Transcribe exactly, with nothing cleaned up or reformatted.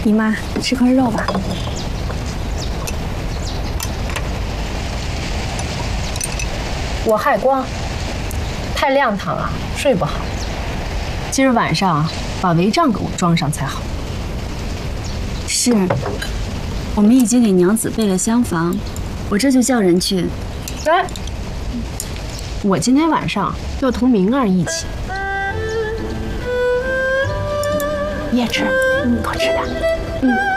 姨妈，吃块肉吧。 我害光，太亮堂了，睡不好。今儿晚上把帷帐给我装上才好。 是，我们已经给娘子备了厢房，我这就叫人去。 哎，我今天晚上要同明儿一起，你也吃，嗯，多吃点。嗯。